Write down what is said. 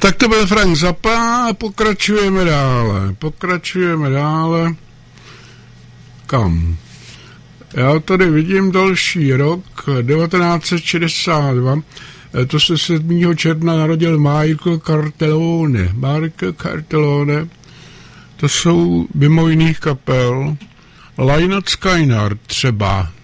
Tak to byl Frank Zappa a pokračujeme dále. Kam? Já tady vidím další rok, 1962. To se 7. června narodil Michael Cartellone. To jsou mimo jiných kapel Lynyrd Skynyrd třeba.